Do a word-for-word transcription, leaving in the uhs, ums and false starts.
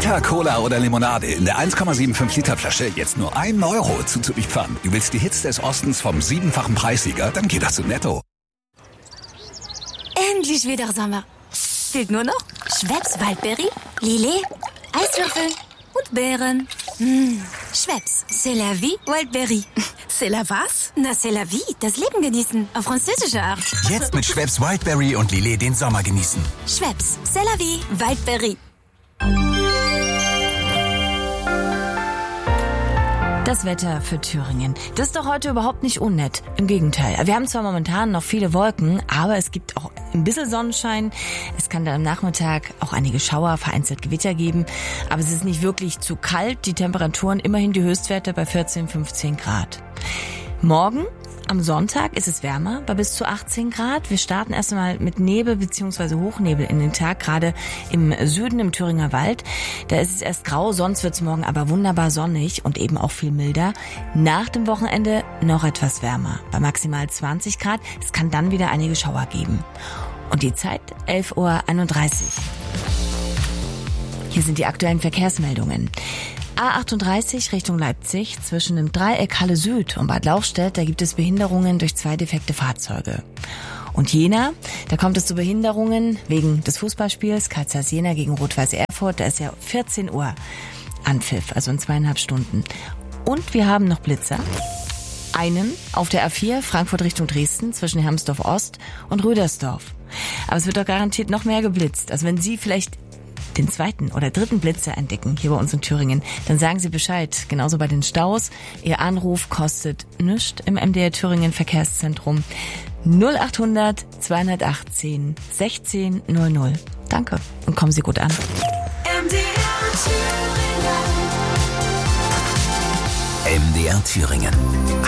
Fanta, Cola oder Limonade in der eins Komma fünfundsiebzig Liter Flasche jetzt nur ein Euro zuzulieferern. Du willst die Hits des Ostens vom siebenfachen Preissieger? Dann geh doch zu Netto. Endlich wieder Sommer. Fehlt nur noch Schweppes Waldbeere, Lillet, Eiswürfel und Beeren. Mmh. Schweppes, c'est la vie, Wildberry. C'est la was? Na, c'est la vie, das Leben genießen, auf französische Art. Jetzt mit Schweppes Wildberry und Lillet den Sommer genießen. Schweppes, c'est la vie, Wildberry. Das Wetter für Thüringen. Das ist doch heute überhaupt nicht unnett. Im Gegenteil. Wir haben zwar momentan noch viele Wolken, aber es gibt auch ein bisschen Sonnenschein. Es kann dann am Nachmittag auch einige Schauer, vereinzelt Gewitter geben. Aber es ist nicht wirklich zu kalt. Die Temperaturen immerhin die Höchstwerte bei vierzehn, fünfzehn Grad. Morgen am Sonntag ist es wärmer, bei bis zu achtzehn Grad. Wir starten erst einmal mit Nebel bzw. Hochnebel in den Tag, gerade im Süden, im Thüringer Wald. Da ist es erst grau, sonst wird es morgen aber wunderbar sonnig und eben auch viel milder. Nach dem Wochenende noch etwas wärmer, bei maximal zwanzig Grad. Es kann dann wieder einige Schauer geben. Und die Zeit elf Uhr einunddreißig. Hier sind die aktuellen Verkehrsmeldungen. A achtunddreißig Richtung Leipzig zwischen dem Dreieck Halle Süd und Bad Lauchstädt, da gibt es Behinderungen durch zwei defekte Fahrzeuge. Und Jena, da kommt es zu Behinderungen wegen des Fußballspiels Carl Zeiss Jena gegen Rot-Weiß Erfurt. Da ist ja vierzehn Uhr Anpfiff, also in zweieinhalb Stunden. Und wir haben noch Blitzer. Einen auf der A vier Frankfurt Richtung Dresden zwischen Hermsdorf Ost und Rödersdorf. Aber es wird doch garantiert noch mehr geblitzt. Also wenn Sie vielleicht den zweiten oder dritten Blitzer entdecken hier bei uns in Thüringen, dann sagen Sie Bescheid. Genauso bei den Staus. Ihr Anruf kostet nichts im M D R Thüringen Verkehrszentrum. null achthundert zweihundertachtzehn sechzehn null null. Danke und kommen Sie gut an. M D R Thüringen. M D R Thüringen.